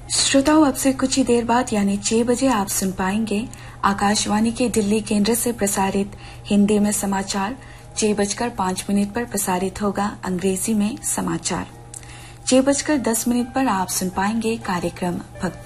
श्रोताओं, अब से कुछ ही देर बाद यानी 6 बजे आप सुन पाएंगे आकाशवाणी के दिल्ली केंद्र से प्रसारित हिंदी में समाचार। 6:05 पर प्रसारित होगा अंग्रेजी में समाचार। 6:10 पर आप सुन पाएंगे कार्यक्रम भक्ति।